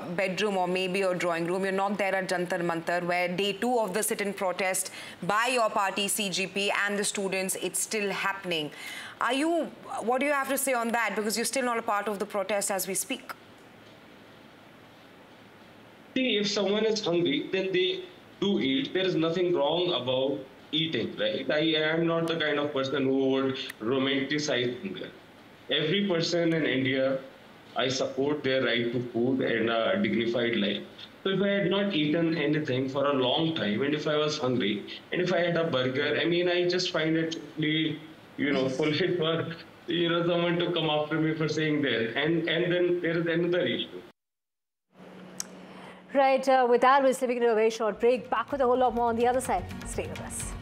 bedroom or maybe your drawing room. You're not there at Jantar Mantar, where day 2 of the sit-in protest by your party, CGP, and the students, it's still happening. What do you have to say on that? Because you're still not a part of the protest as we speak. See, if someone is hungry, then they do eat. There is nothing wrong about eating, right? I am not the kind of person who would romanticize hunger. Every person in India, I support their right to food and a dignified life. So if I had not eaten anything for a long time, and if I was hungry, and if I had a burger, I mean, I just find it really, foolish for, someone to come after me for saying that. And then there is another issue. Right, with that, we're slipping into a very short break. Back with a whole lot more on the other side. Stay with us.